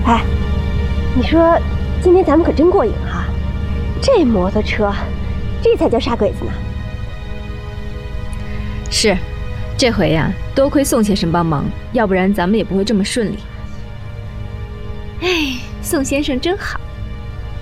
哎，你说今天咱们可真过瘾哈！这摩托车，这才叫杀鬼子呢。 是，这回呀，多亏宋先生帮忙，要不然咱们也不会这么顺利。哎，宋先生真好。